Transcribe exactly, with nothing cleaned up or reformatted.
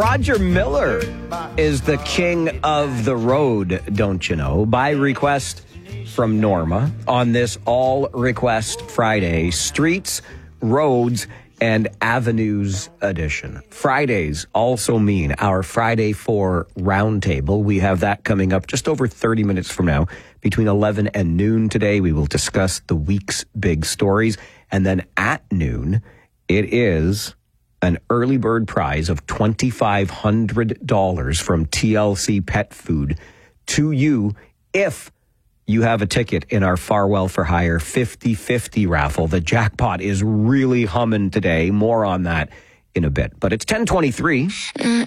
Roger Miller is the king of the road, don't you know? By request from Norma on this All Request Friday, Streets, Roads, and Avenues edition. Fridays also mean our Friday four roundtable. We have that coming up just over thirty minutes from now. Between eleven and noon today, we will discuss the week's big stories. And then at noon, it is an early bird prize of two thousand five hundred dollars from T L C Pet Food to you if you have a ticket in our Farwell for Hire fifty-fifty raffle. The jackpot is really humming today. More on that in a bit. But it's ten twenty-three.